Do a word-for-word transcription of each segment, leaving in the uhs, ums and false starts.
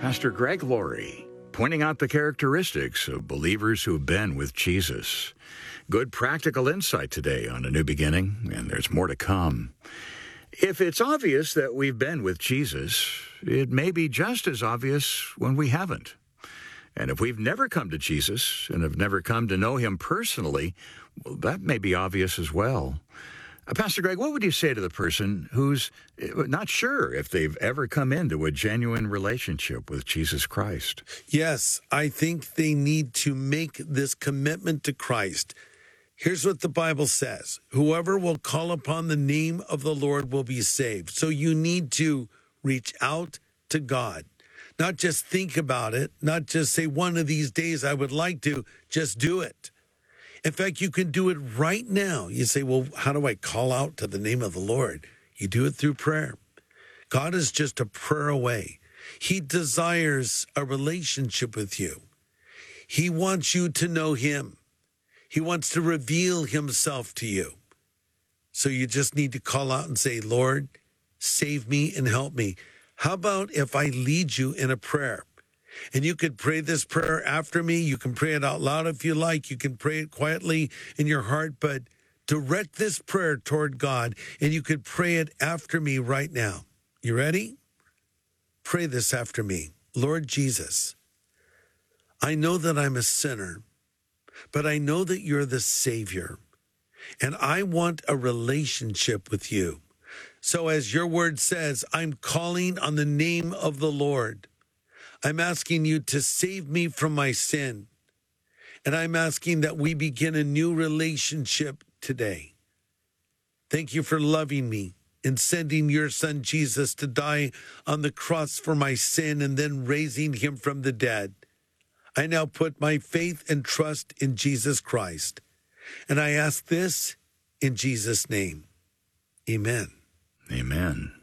Pastor Greg Laurie, pointing out the characteristics of believers who've been with Jesus. Good practical insight today on A New Beginning, and there's more to come. If it's obvious that we've been with Jesus, it may be just as obvious when we haven't. And if we've never come to Jesus and have never come to know him personally, well, that may be obvious as well. Uh, Pastor Greg, what would you say to the person who's not sure if they've ever come into a genuine relationship with Jesus Christ? Yes, I think they need to make this commitment to Christ. Here's what the Bible says. Whoever will call upon the name of the Lord will be saved. So you need to reach out to God. Not just think about it, not just say one of these days I would like to, just do it. In fact, you can do it right now. You say, well, how do I call out to the name of the Lord? You do it through prayer. God is just a prayer away. He desires a relationship with you. He wants you to know him. He wants to reveal himself to you. So you just need to call out and say, Lord, save me and help me. How about if I lead you in a prayer? And you could pray this prayer after me. You can pray it out loud if you like. You can pray it quietly in your heart, but direct this prayer toward God, and you could pray it after me right now. You ready? Pray this after me. Lord Jesus, I know that I'm a sinner, but I know that you're the Savior, and I want a relationship with you. So as your word says, I'm calling on the name of the Lord. I'm asking you to save me from my sin. And I'm asking that we begin a new relationship today. Thank you for loving me and sending your son Jesus to die on the cross for my sin and then raising him from the dead. I now put my faith and trust in Jesus Christ. And I ask this in Jesus' name. Amen. Amen.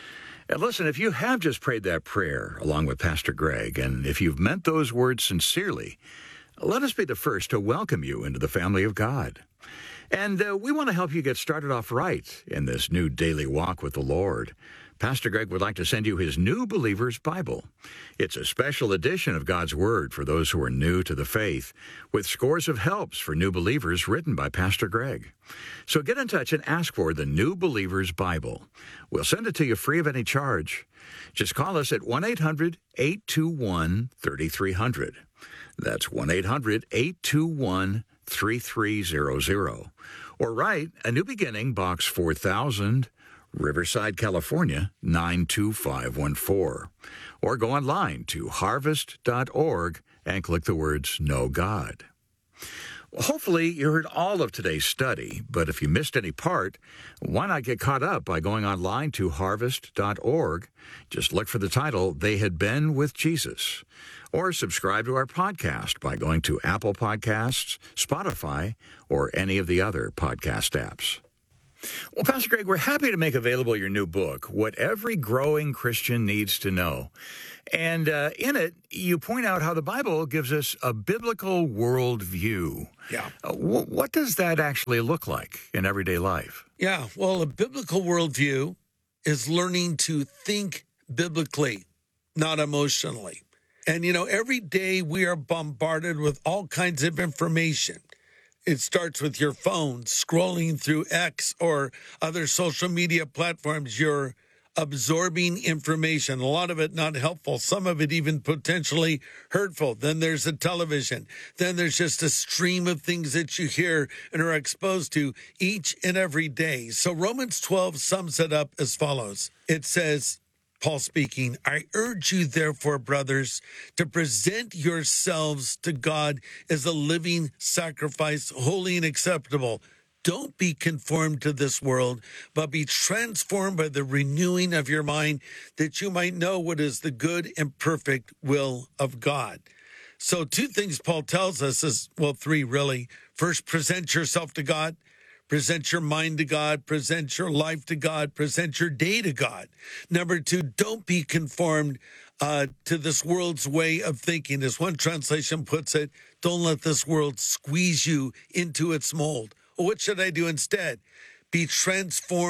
And listen, if you have just prayed that prayer along with Pastor Greg, and if you've meant those words sincerely, let us be the first to welcome you into the family of God. And uh, we want to help you get started off right in this new daily walk with the Lord. Pastor Greg would like to send you his New Believer's Bible. It's a special edition of God's Word for those who are new to the faith, with scores of helps for new believers written by Pastor Greg. So get in touch and ask for the New Believer's Bible. We'll send it to you free of any charge. Just call us at one eight hundred, eight two one, three three zero zero. That's one eight hundred, eight two one, three three zero zero. Or write A New Beginning, Box four thousand, Riverside, California, nine two five one four. Or go online to harvest dot org and click the words Know God. Well, hopefully you heard all of today's study, but if you missed any part, why not get caught up by going online to harvest dot org? Just look for the title, They Had Been with Jesus. Or subscribe to our podcast by going to Apple Podcasts, Spotify, or any of the other podcast apps. Well, Pastor Greg, we're happy to make available your new book, What Every Growing Christian Needs to Know. And uh, in it, you point out how the Bible gives us a biblical worldview. Yeah. Uh, wh- what does that actually look like in everyday life? Yeah, well, a biblical worldview is learning to think biblically, not emotionally. And, you know, every day we are bombarded with all kinds of information. It starts with your phone, scrolling through X or other social media platforms. You're absorbing information, a lot of it not helpful, some of it even potentially hurtful. Then there's the television. Then there's just a stream of things that you hear and are exposed to each and every day. So Romans twelve sums it up as follows. It says, Paul speaking, I urge you, therefore, brothers, to present yourselves to God as a living sacrifice, holy and acceptable. Don't be conformed to this world, but be transformed by the renewing of your mind, that you might know what is the good and perfect will of God. So two things Paul tells us is, well, three really. First, present yourself to God. Present your mind to God, present your life to God, present your day to God. Number two, don't be conformed uh, to this world's way of thinking. As one translation puts it, don't let this world squeeze you into its mold. Well, what should I do instead? Be transformed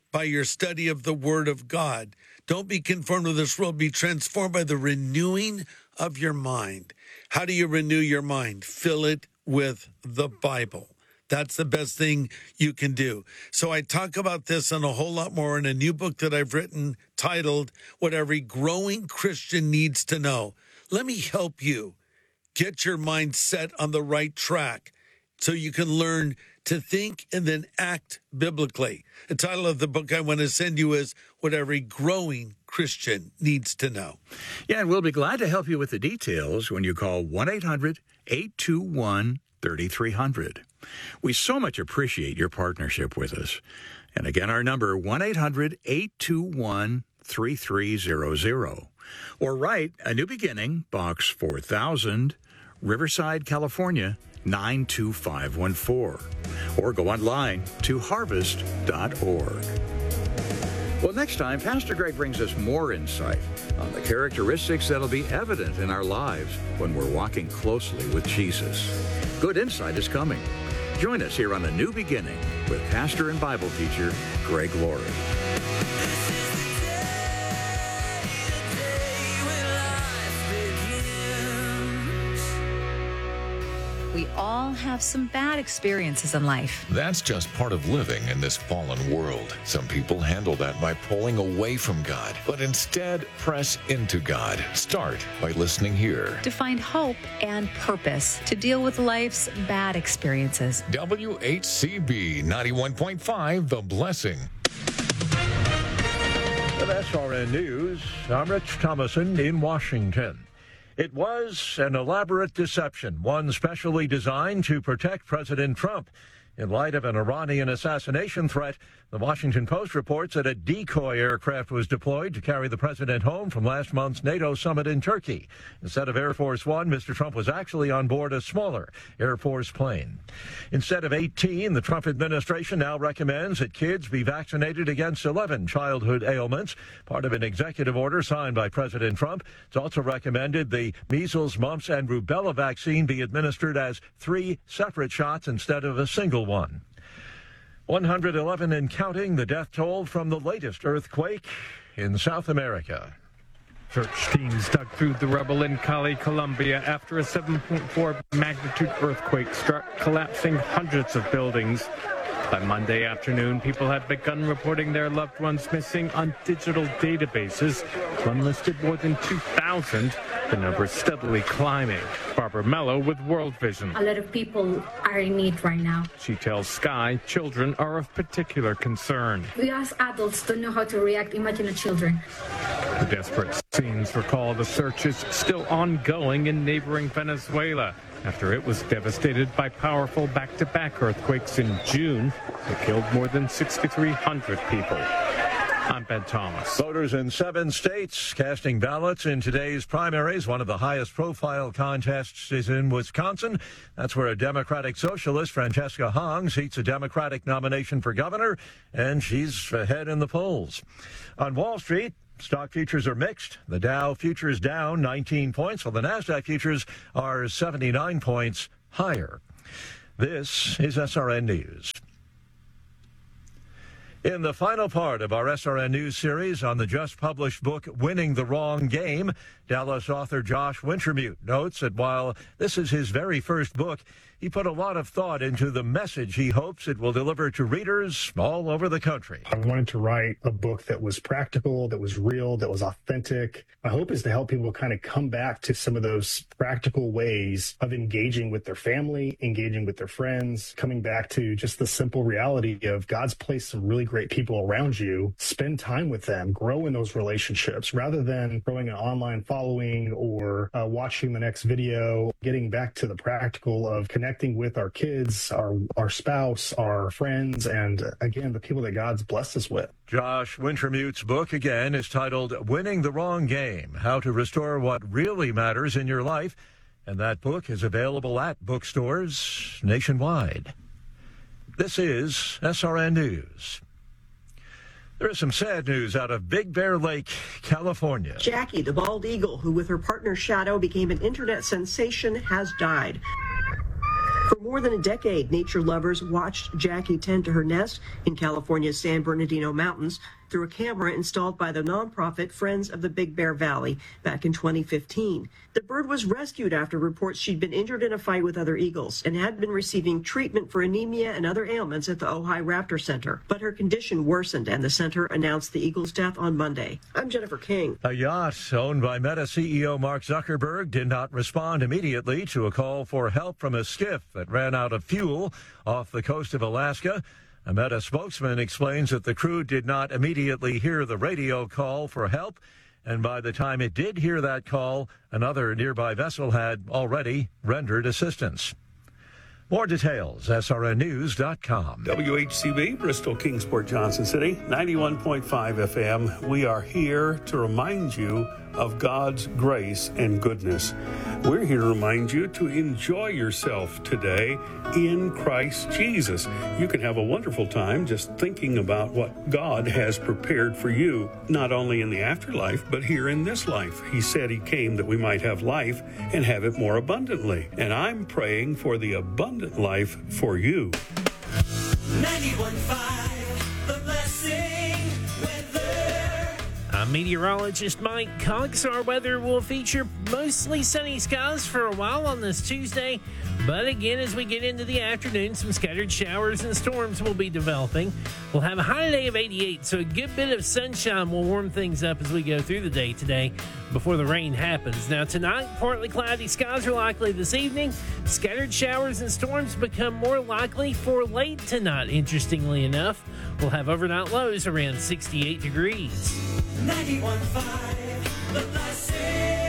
by your study of the Word of God. Don't be conformed to this world. Be transformed by the renewing of your mind. How do you renew your mind? Fill it with the Bible. That's the best thing you can do. So I talk about this and a whole lot more in a new book that I've written titled, What Every Growing Christian Needs to Know. Let me help you get your mind set on the right track so you can learn to think and then act biblically. The title of the book I want to send you is What Every Growing Christian Needs to Know. Yeah, and we'll be glad to help you with the details when you call one eight hundred eight two one thirty-three hundred. We so much appreciate your partnership with us. And again, our number, one eight hundred eight two one thirty-three hundred. Or write A New Beginning, Box four thousand, Riverside, California, nine two five one four. Or go online to harvest dot org. Well, next time, Pastor Greg brings us more insight on the characteristics that'll be evident in our lives when we're walking closely with Jesus. Good insight is coming. Join us here on A New Beginning with pastor and Bible teacher Greg Laurie. We all have some bad experiences in life. That's just part of living in this fallen world. Some people handle that by pulling away from God, but instead press into God. Start by listening here. To find hope and purpose to deal with life's bad experiences. W H C B ninety-one point five, The Blessing. With S R N News, I'm Rich Thomason in Washington. It was an elaborate deception, one specially designed to protect President Trump. In light of an Iranian assassination threat, the Washington Post reports that a decoy aircraft was deployed to carry the president home from last month's NATO summit in Turkey. Instead of Air Force One, Mister Trump was actually on board a smaller Air Force plane. Instead of eighteen, the Trump administration now recommends that kids be vaccinated against eleven childhood ailments, part of an executive order signed by President Trump. It's also recommended the measles, mumps, and rubella vaccine be administered as three separate shots instead of a single one. one hundred eleven and counting, the death toll from the latest earthquake in South America. Search teams dug through the rubble in Cali, Colombia after a seven point four magnitude earthquake struck, collapsing hundreds of buildings. By Monday afternoon, people had begun reporting their loved ones missing on digital databases. One listed more than two thousand. The number is steadily climbing. Barbara Mello with World Vision. A lot of people are in need right now. She tells Sky children are of particular concern. We as adults don't know how to react. Imagine the children. The desperate scenes recall the search is still ongoing in neighboring Venezuela after it was devastated by powerful back-to-back earthquakes in June that killed more than sixty-three hundred people. I'm Ben Thomas. Voters in seven states casting ballots in today's primaries. One of the highest profile contests is in Wisconsin. That's where a Democratic socialist, Francesca Hong, seeks a Democratic nomination for governor, and she's ahead in the polls. On Wall Street, stock futures are mixed. The Dow futures down nineteen points, while the NASDAQ futures are seventy-nine points higher. This is S R N News. In the final part of our S R N News series on the just-published book, Winning the Wrong Game, Dallas author Josh Wintermute notes that while this is his very first book, he put a lot of thought into the message he hopes it will deliver to readers all over the country. I wanted to write a book that was practical, that was real, that was authentic. My hope is to help people kind of come back to some of those practical ways of engaging with their family, engaging with their friends, coming back to just the simple reality of God's placed some really great people around you. Spend time with them, grow in those relationships rather than growing an online following or uh, watching the next video, getting back to the practical of connecting with our kids, our our spouse, our friends, and again, the people that God's blessed us with. Josh Wintermute's book, again, is titled Winning the Wrong Game, How to Restore What Really Matters in Your Life, and that book is available at bookstores nationwide. This is S R N News. There is some sad news out of Big Bear Lake, California. Jackie, the bald eagle, who with her partner Shadow became an internet sensation, has died. For more more than a decade, nature lovers watched Jackie tend to her nest in California's San Bernardino Mountains through a camera installed by the nonprofit Friends of the Big Bear Valley back in twenty fifteen. The bird was rescued after reports she'd been injured in a fight with other eagles and had been receiving treatment for anemia and other ailments at the Ojai Raptor Center. But her condition worsened, and the center announced the eagle's death on Monday. I'm Jennifer King. A yacht owned by Meta C E O Mark Zuckerberg did not respond immediately to a call for help from a skiff that ran out of fuel off the coast of Alaska. A Meta spokesman explains that the crew did not immediately hear the radio call for help, and by the time it did hear that call, another nearby vessel had already rendered assistance. More details, S R N news dot com. W H C B, Bristol, Kingsport, Johnson City, ninety-one point five F M. We are here to remind you of God's grace and goodness. We're here to remind you to enjoy yourself today in Christ Jesus. You can have a wonderful time just thinking about what God has prepared for you, not only in the afterlife, but here in this life. He said he came that we might have life and have it more abundantly. And I'm praying for the abundant life for you. ninety-one point five, The Blessing Weather. I'm meteorologist Mike Cox. Our weather will feature mostly sunny skies for a while on this Tuesday. But again, as we get into the afternoon, some scattered showers and storms will be developing. We'll have a high today of eighty-eight, so a good bit of sunshine will warm things up as we go through the day today before the rain happens. Now tonight, partly cloudy skies are likely this evening. Scattered showers and storms become more likely for late tonight, interestingly enough. We'll have overnight lows around sixty-eight degrees. ninety-one point five, The Blessing.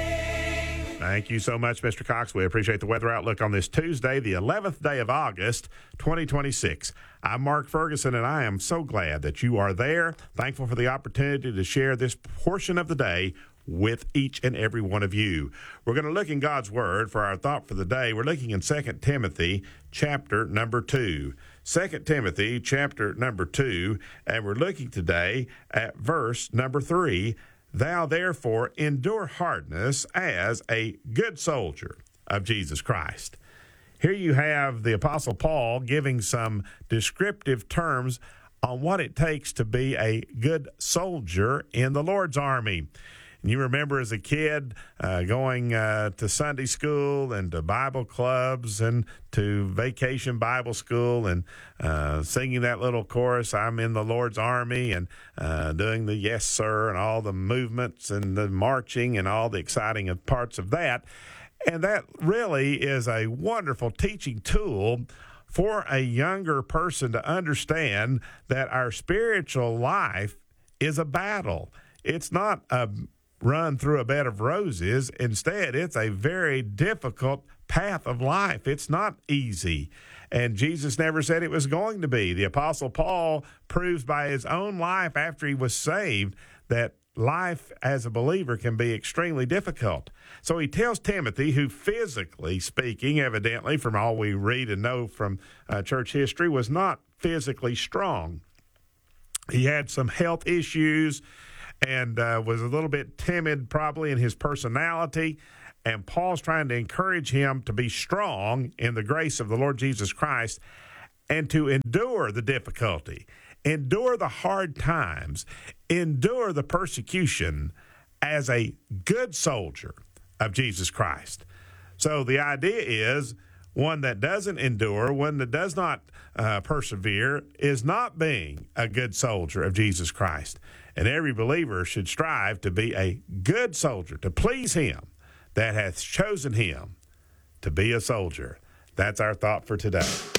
Thank you so much, Mister Cox. We appreciate the weather outlook on this Tuesday, the eleventh day of August, twenty twenty-six. I'm Mark Ferguson, and I am so glad that you are there. Thankful for the opportunity to share this portion of the day with each and every one of you. We're going to look in God's Word for our thought for the day. We're looking in Second Timothy chapter number two. Second Timothy chapter number two, and we're looking today at verse number three. Thou therefore endure hardness as a good soldier of Jesus Christ. Here you have the Apostle Paul giving some descriptive terms on what it takes to be a good soldier in the Lord's army. And you remember as a kid uh, going uh, to Sunday school and to Bible clubs and to vacation Bible school and uh, singing that little chorus, I'm in the Lord's army, and uh, doing the yes, sir, and all the movements and the marching and all the exciting parts of that. And that really is a wonderful teaching tool for a younger person to understand that our spiritual life is a battle. It's not a run through a bed of roses. Instead, it's a very difficult path of life. It's not easy. And Jesus never said it was going to be. The Apostle Paul proves by his own life after he was saved that life as a believer can be extremely difficult. So he tells Timothy, who physically speaking, evidently from all we read and know from uh, church history, was not physically strong. He had some health issues and uh, was a little bit timid probably in his personality. And Paul's trying to encourage him to be strong in the grace of the Lord Jesus Christ and to endure the difficulty, endure the hard times, endure the persecution as a good soldier of Jesus Christ. So the idea is one that doesn't endure, one that does not uh, persevere, is not being a good soldier of Jesus Christ. And every believer should strive to be a good soldier, to please him that hath chosen him to be a soldier. That's our thought for today.